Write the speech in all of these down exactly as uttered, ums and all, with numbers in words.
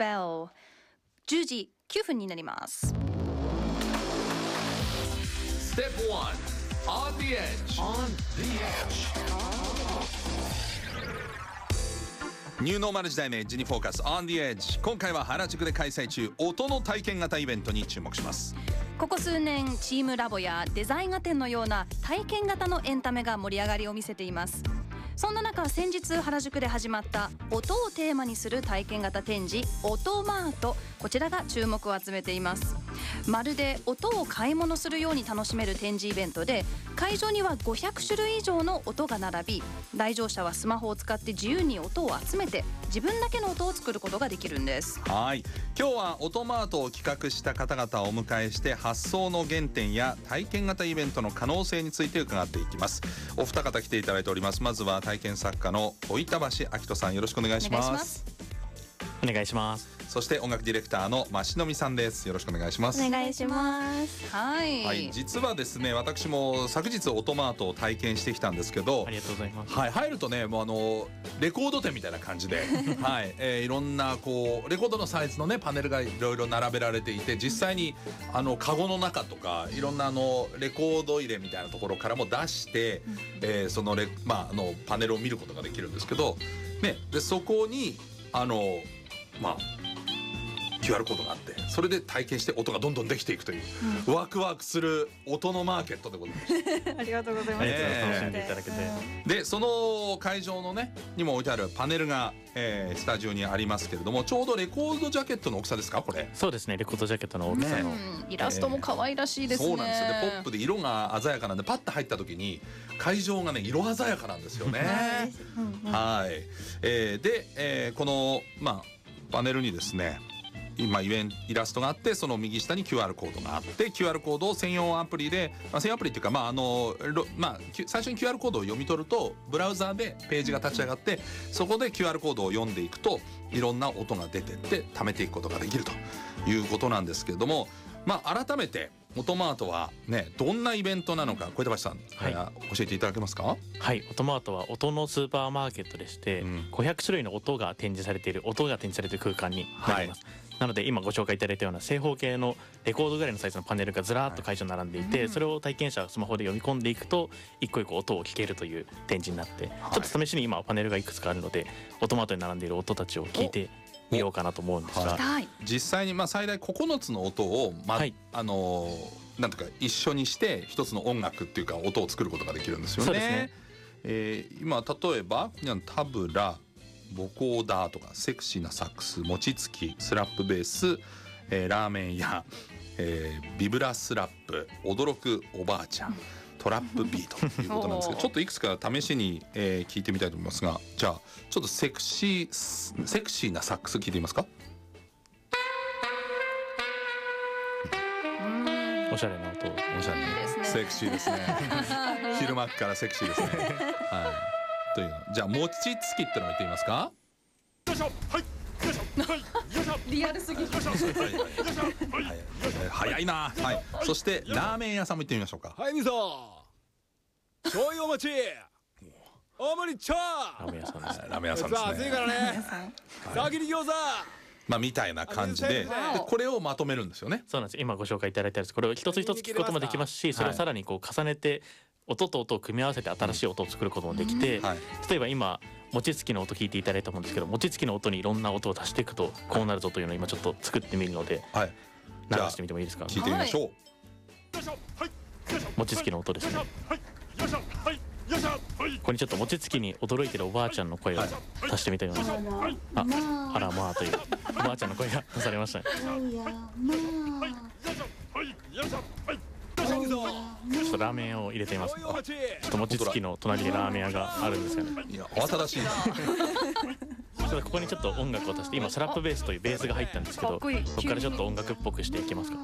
bell。 じゅうじきゅうふんになります。 Step one On the edge On the edge ニューノーマル時代のエッジにフォーカス On the edge。 今回は原宿で開催中、音の体験型イベントに注目します。 ここ数年チームラボやデザイン画展のような体験型のエンタメが盛り上がりを見せています。そんな中、先日原宿で始まった音をテーマにする体験型展示音マート、こちらが注目を集めています。まるで音を買い物するように楽しめる展示イベントで、会場にはごひゃくしゅるい以上の音が並び、来場者はスマホを使って自由に音を集めて自分だけの音を作ることができるんです。 はい、今日は音マートを企画した方々をお迎えして、発想の原点や体験型イベントの可能性について伺っていきます。お二方来ていただいております。まずは体験作家の小板橋明人さん、よろしくお願いします。 お願いします。 そして音楽ディレクターの増野美さんです。よろしくお願いします。 お願いします。はい、 はい、実はですね、私も昨日音マートを体験してきたんですけど、 ありがとうございます。 はい、入るとね、もうあのレコード店みたいな感じで、はい、えー、いろんなこうレコードのサイズのねパネルがいろいろ並べられていて、実際にあのカゴの中とかいろんなあのレコード入れみたいなところからも出して、うん、えー、そのレ、まあ、あのパネルを見ることができるんですけど、ね、でそこにあのまあキューアール コードがあって、それで体験して音がどんどんできていくという、うん、ワクワクする音のマーケットでございますありがとうございます。 楽しんでいただけて、 でその会場のねにも置いてあるパネルが、えー、スタジオにありますけれども、ちょうどレコードジャケットの大きさですか、これ。 そうですね、レコードジャケットの大きさの、 ね、イラストも可愛らしいですね。 そうなんですよ。でポップで色が鮮やかなんで、パッと入った時に会場がね色鮮やかなんですよねはい、えー、で、えー、このまあパネルにですね、今イベントイラストがあって、その右下に キューアール コードがあって、 キューアール コードを専用アプリで、まあ、専用アプリっていうか、まああのまあ、最初に キューアール コードを読み取るとブラウザーでページが立ち上がって、そこで キューアール コードを読んでいくといろんな音が出てって貯めていくことができるということなんですけれども、まあ、改めて音マートはね、どんなイベントなのか小板橋さん、はい、教えていただけますか。 はい、音マートは音のスーパーマーケットでして、うん、ごひゃくしゅるいの音が展示されている音が展示されている空間になります、はい、なので今ご紹介いただいたような正方形のレコードぐらいのサイズのパネルがずらーっと会場に並んでいて、はい、それを体験者がスマホで読み込んでいくと一個一個音を聞けるという展示になって、はい、ちょっと試しに今パネルがいくつかあるので、音マートに並んでいる音たちを聞いてみようかなと思うんですが、 はい、実際にまあ最大ここのつの音を、まはい、あのーなんとか一緒にして一つの音楽っていうか音を作ることができるんですよね。そうですね、えー、今例えばタブラ、ボコーダーとかセクシーなサックス、餅つき、スラップベース、えー、ラーメン屋、えー、ビブラスラップ、驚くおばあちゃん、トラップビートということなんですけどちょっといくつか試しに、えー、聞いてみたいと思いますが、じゃあちょっとセクシーセクシーなサックス聞いてみますか。 おしゃれな音、 おしゃれですね、セクシーですね昼間からセクシーですねはい、というじゃあ餅つきってのを言ってみますか。 よいしょ、はい、よいしょ、はい、よいしょ、 リアルすぎる、 よいしょ、はい、よいしょ、はい、 早いな、はい、そしてラーメン屋さんも行ってみましょうか。 はい、みそ醤油お待ち大盛りチャー。 ラーメン屋さんですね。 ラーメン屋さんですね。 暑いからね、先に餃子まあみたいな感じで、でこれをまとめるんですよね。 そうなんです。今ご紹介いただいたやつ、これを一つ一つ聞くこともできますし、それをさらにこう重ねて音と音を組み合わせて新しい音を作ることもできて、うんはい、例えば今餅つきの音聞いていただいたと思うんですけど、餅つきの音にいろんな音を足していくとこうなるぞというのを今ちょっと作ってみるので、はい、流してみてもいいですか。 聞いてみましょう。 餅つきの音ですね。ここにちょっと餅つきに驚いてるおばあちゃんの声を足してみたいと思います。あ、あらまあというおばあちゃんの声が足されましたね。ちょっとラーメンを入れてみます。ちょっと餅つきの隣にラーメン屋があるんですよね。 いや慌ただしいなここにちょっと音楽を足して、今スラップベースというベースが入ったんですけど、ここからちょっと音楽っぽくしていきますか。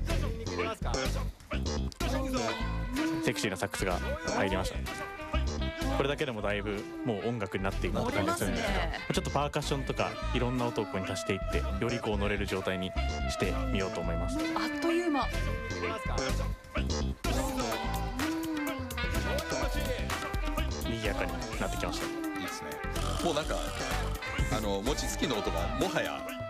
セクシーなサックスが入りました。これだけでもだいぶもう音楽になっていくって感じがするんですが、ちょっとパーカッションとかいろんな音をここに足していって、よりこう乗れる状態にしてみようと思います。 あっという間。 賑やかになってきました。 いいですね。もうなんかあの餅つきの音がもはや